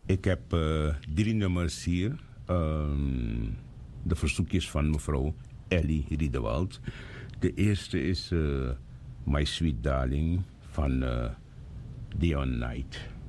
Ik heb 3 nummers hier. De verzoekjes van mevrouw Ellie Riedewald. De eerste is My Sweet Darling van Dion Knight.